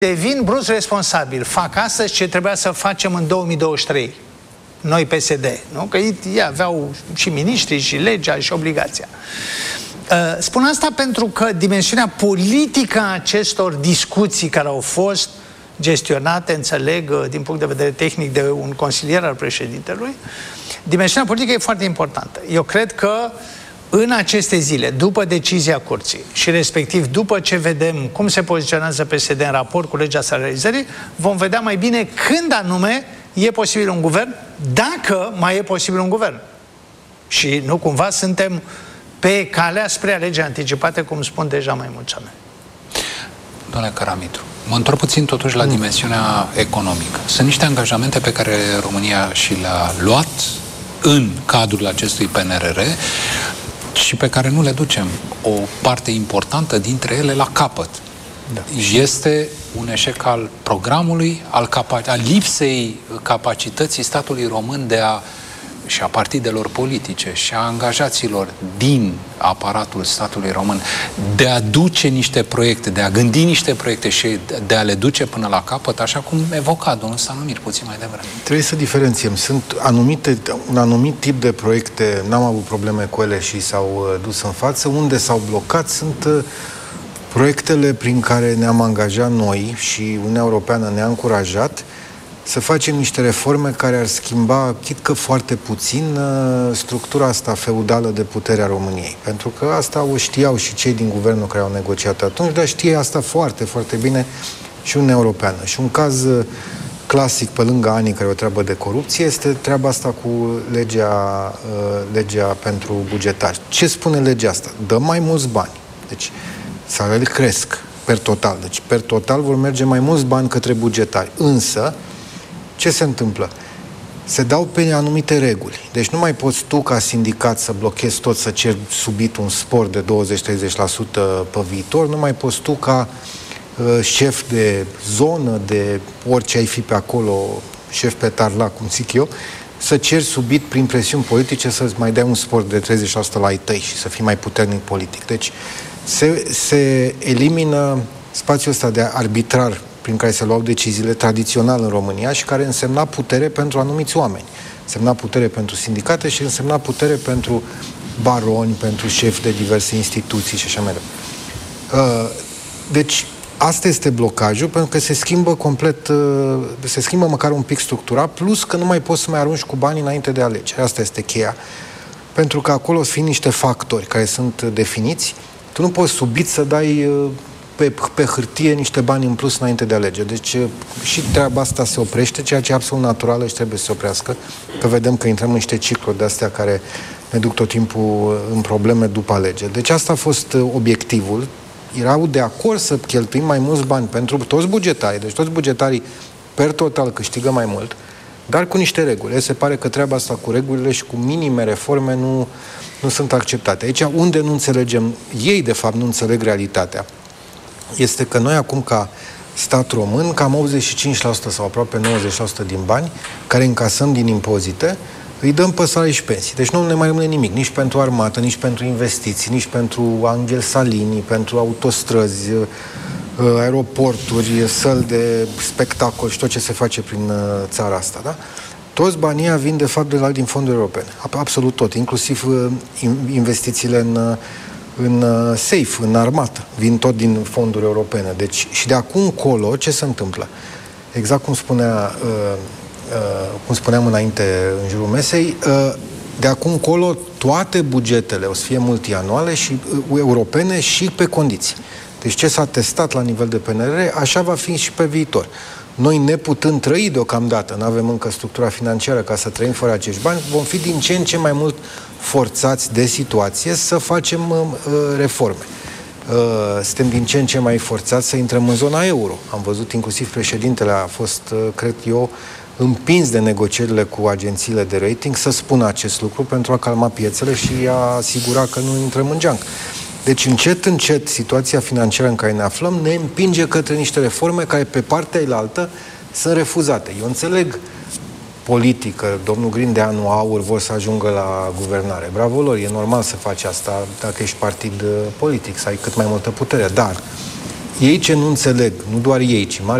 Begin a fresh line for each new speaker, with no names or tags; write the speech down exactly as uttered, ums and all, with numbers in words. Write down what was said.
devin brusc responsabil. Fac astăzi ce trebuia să facem în două mii douăzeci și trei. Noi P S D, nu? Că ei aveau și miniștrii, și legea, și obligația. Spun asta pentru că dimensiunea politică a acestor discuții care au fost gestionate, înțeleg, din punct de vedere tehnic, de un consilier al președintelui, dimensiunea politică e foarte importantă. Eu cred că în aceste zile, după decizia curții și respectiv după ce vedem cum se poziționează P S D în raport cu legea salarizării, vom vedea mai bine când anume e posibil un guvern, dacă mai e posibil un guvern. Și nu cumva suntem pe calea spre alegeri anticipate, cum spun deja mai mulți oameni.
Doamne Caramitru, mă întorc puțin totuși la dimensiunea economică. Sunt niște angajamente pe care România și le-a luat în cadrul acestui P N R R și pe care nu le ducem o parte importantă dintre ele la capăt. Da. Este un eșec al programului, al, capa- al lipsei capacității statului român de a, și a partidelor politice și a angajaților din aparatul statului român de a duce niște proiecte, de a gândi niște proiecte și de a le duce până la capăt, așa cum evoca domnul Stanimir puțin mai devreme.
Trebuie să diferențiem. Sunt anumite, un anumit tip de proiecte, n-am avut probleme cu ele și s-au dus în față. Unde s-au blocat sunt proiectele prin care ne-am angajat noi și Uniunea Europeană ne-a încurajat să facem niște reforme care ar schimba, chit că foarte puțin, structura asta feudală de putere a României. Pentru că asta o știau și cei din guvernul care au negociat atunci, dar știe asta foarte, foarte bine și Uniunea Europeană. Și un caz clasic, pe lângă anii care o treabă de corupție, este treaba asta cu legea, legea pentru bugetari. Ce spune legea asta? Dă mai mulți bani. Deci, salariile cresc per total. Deci, per total vor merge mai mulți bani către bugetari. Însă, ce se întâmplă? Se dau pe anumite reguli. Deci nu mai poți tu, ca sindicat, să blochezi tot, să ceri subit un spor de douăzeci-treizeci la sută pe viitor. Nu mai poți tu, ca uh, șef de zonă, de orice ai fi pe acolo, șef pe tarlac, cum zic eu, să ceri subit, prin presiuni politice, să-ți mai dai un spor de treizeci la sută la ai tăi și să fii mai puternic politic. Deci se, se elimină spațiul ăsta de arbitrar prin care se luau deciziile tradițional în România și care însemna putere pentru anumiți oameni. Însemna putere pentru sindicate și însemna putere pentru baroni, pentru șefi de diverse instituții și așa mai departe. Deci, asta este blocajul, pentru că se schimbă complet, se schimbă măcar un pic structura, plus că nu mai poți să mai arunci cu banii înainte de alegeri. Asta este cheia. Pentru că acolo sunt niște factori care sunt definiți. Tu nu poți subit să dai Pe, pe hârtie niște bani în plus înainte de alegeri. Deci și treaba asta se oprește, ceea ce e absolut naturală și trebuie să se oprească, că vedem că intrăm în niște cicluri de-astea care ne duc tot timpul în probleme după alegeri. Deci asta a fost obiectivul. Erau de acord să cheltuim mai mulți bani pentru toți bugetarii, deci toți bugetarii per total câștigă mai mult, dar cu niște reguli. Se pare că treaba asta cu regulile și cu minime reforme nu, nu sunt acceptate. Aici unde nu înțelegem, ei de fapt nu înțeleg realitatea, este că noi acum, ca stat român, cam optzeci și cinci la sută sau aproape nouăzeci la sută din bani care încasăm din impozite, îi dăm pe salarii și pensii. Deci nu ne mai rămâne nimic, nici pentru armată, nici pentru investiții, nici pentru Angel Salini, pentru autostrăzi, aeroporturi, săli de spectacol și tot ce se face prin țara asta, da? Toți banii vin, de fapt, de la din fonduri europene. Absolut tot, inclusiv investițiile în în uh, safe, în armată. Vin tot din fonduri europene. Deci, și de acum încolo, ce se întâmplă? Exact cum spunea uh, uh, cum spuneam înainte în jurul mesei, uh, de acum încolo toate bugetele o să fie multianuale și uh, europene și pe condiții. Deci ce s-a testat la nivel de P N R R, așa va fi și pe viitor. Noi, neputând trăi deocamdată, nu avem încă structura financiară ca să trăim fără acești bani, vom fi din ce în ce mai mult forțați de situație să facem uh, reforme. Uh, suntem din ce în ce mai forțați să intrăm în zona euro. Am văzut, inclusiv președintele a fost, uh, cred eu, împins de negocierile cu agențiile de rating să spună acest lucru pentru a calma piețele și a asigura că nu intrăm în geanc. Deci, încet, încet, situația financiară în care ne aflăm ne împinge către niște reforme care, pe partea ailaltă, sunt refuzate. Eu înțeleg politică, domnul Grindeanu, Aur vor să ajungă la guvernare. Bravo lor, e normal să faci asta dacă ești partid politic, să ai cât mai multă putere. Dar Ei ce nu înțeleg, nu doar ei, ci mari